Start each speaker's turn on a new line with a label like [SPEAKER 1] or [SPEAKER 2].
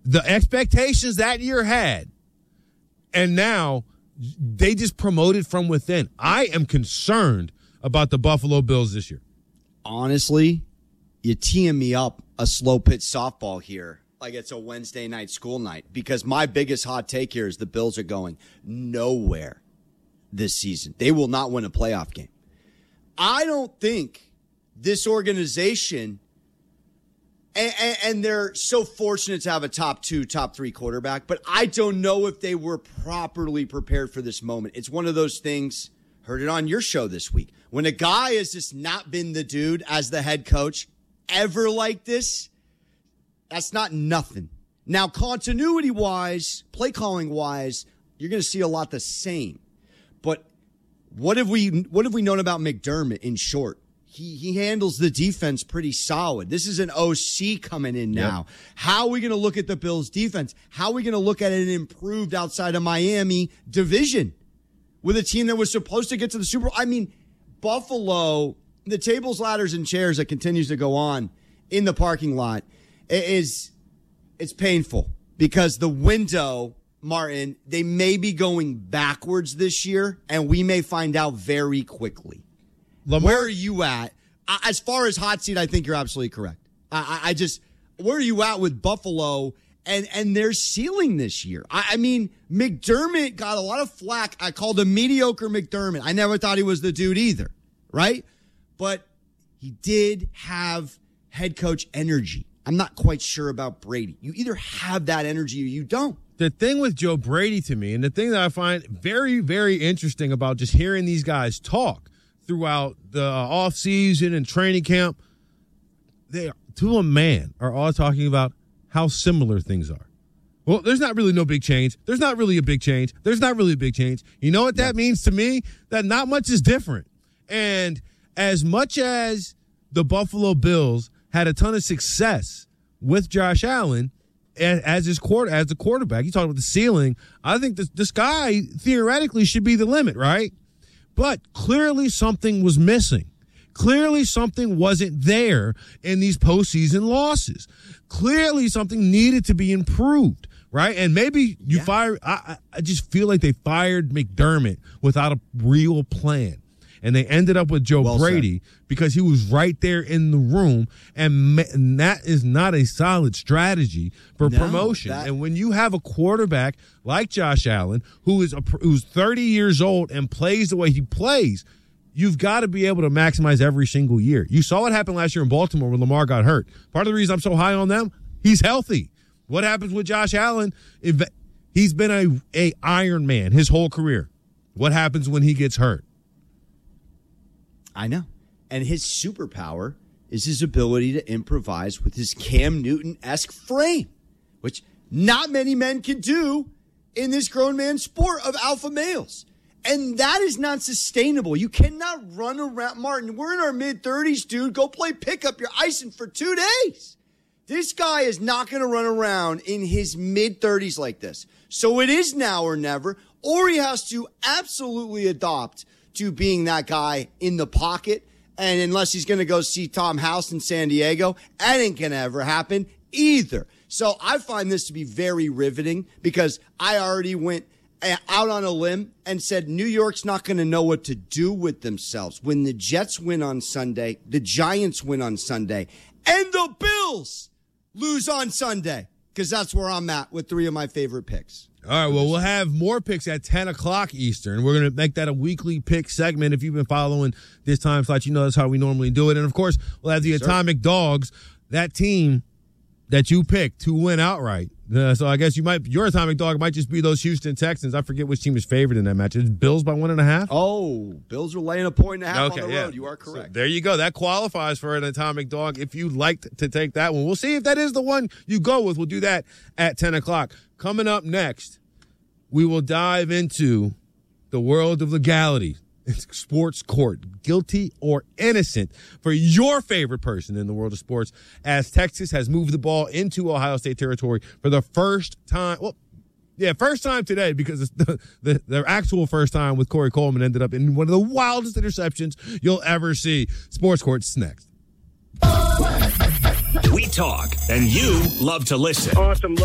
[SPEAKER 1] the expectations that year had, and now they just promoted from within. I am concerned about the Buffalo Bills this year.
[SPEAKER 2] Honestly, you're teeing me up a slow pitch softball here like it's a Wednesday night school night, because my biggest hot take here is the Bills are going nowhere this season. They will not win a playoff game. I don't think this organization, and they're so fortunate to have a top 2, top 3 quarterback, but I don't know if they were properly prepared for this moment. It's one of those things, heard it on your show this week, when a guy has just not been the dude as the head coach ever like this, that's not nothing. Now, continuity-wise, play calling-wise, you're going to see a lot the same. But what have we known about McDermott in short? He handles the defense pretty solid. This is an OC coming in now. Yep. How are we going to look at the Bills' defense? How are we going to look at an improved outside of Miami division with a team that was supposed to get to the Super Bowl? I mean, Buffalo, the tables, ladders, and chairs that continues to go on in the parking lot it's painful, because the window, Martin, they may be going backwards this year, and we may find out very quickly. Where are you at? As far as hot seat, I think you're absolutely correct. Where are you at with Buffalo and their ceiling this year? I mean, McDermott got a lot of flack. I called him mediocre McDermott. I never thought he was the dude either, right? But he did have head coach energy. I'm not quite sure about Brady. You either have that energy or you don't.
[SPEAKER 1] The thing with Joe Brady to me, and the thing that I find very, very interesting about just hearing these guys talk throughout the offseason and training camp, they, to a man, are all talking about how similar things are. Well, there's not really no big change. There's not really a big change. There's not really a big change. You know what that means to me? That not much is different. And as much as the Buffalo Bills had a ton of success with Josh Allen as the quarterback, you talked about the ceiling. I think this guy theoretically should be the limit, right? But clearly something was missing. Clearly something wasn't there in these postseason losses. Clearly something needed to be improved, right? And maybe you fire. I just feel like they fired McDermott without a real plan. And they ended up with Joe Brady because he was right there in the room, and that is not a solid strategy for promotion. And when you have a quarterback like Josh Allen, who's 30 years old and plays the way he plays, you've got to be able to maximize every single year. You saw what happened last year in Baltimore when Lamar got hurt. Part of the reason I'm so high on them, he's healthy. What happens with Josh Allen? He's been a Iron Man his whole career. What happens when he gets hurt?
[SPEAKER 2] I know. And his superpower is his ability to improvise with his Cam Newton-esque frame, which not many men can do in this grown man sport of alpha males. And that is not sustainable. You cannot run around. Martin, we're in our mid-30s, dude. Go play pickup. You're icing for 2 days. This guy is not going to run around in his mid-30s like this. So it is now or never, or he has to absolutely adopt to being that guy in the pocket. And unless he's going to go see Tom House in San Diego, that ain't going to ever happen either. So I find this to be very riveting, because I already went out on a limb and said New York's not going to know what to do with themselves when the Jets win on Sunday, the Giants win on Sunday, and the Bills lose on Sunday, because that's where I'm at with 3 of my favorite picks.
[SPEAKER 1] All right, well, we'll have more picks at 10 o'clock Eastern. We're going to make that a weekly pick segment. If you've been following this time slot, you know that's how we normally do it. And, of course, we'll have the Atomic Dogs, that team that you picked to win outright. So I guess your Atomic Dog might just be those Houston Texans. I forget which team is favored in that match. It's Bills by 1.5?
[SPEAKER 2] Oh, Bills are laying 1.5 points on the road. You are correct.
[SPEAKER 1] So there you go. That qualifies for an Atomic Dog if you'd like to take that one. We'll see if that is the one you go with. We'll do that at 10 o'clock. Coming up next, we will dive into the world of legality. Sports court, guilty or innocent for your favorite person in the world of sports, as Texas has moved the ball into Ohio State territory for the first time. Well, yeah, first time today, because it's the actual first time with Corey Coleman ended up in one of the wildest interceptions you'll ever see. Sports Court's next.
[SPEAKER 3] We talk, and you love to listen.
[SPEAKER 4] Awesome.